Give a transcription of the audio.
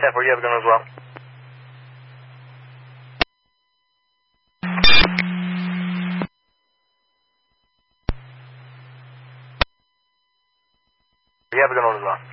10-4, you have a good one as well. You have a good one as well.